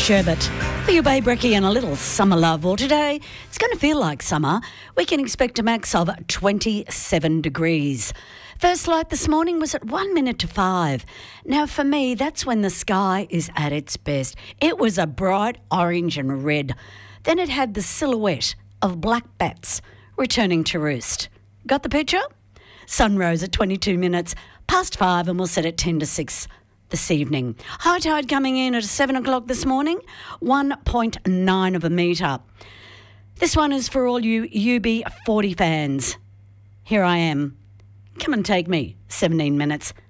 Sherbet for you, Babe Brecky, and a little summer love. Well, today it's going to feel like summer. We can expect a max of 27 degrees. First light this morning was at 1 minute to 5. Now, for me, that's when the sky is at its best. It was a bright orange and red. Then it had the silhouette of black bats returning to roost. Got the picture? Sun rose at 22 minutes past 5 and we'll set at 10 to 6 this evening. High tide coming in at 7 o'clock this morning, 1.9 of a metre. This one is for all you UB40 fans. Here I am. Come and take me, 17 minutes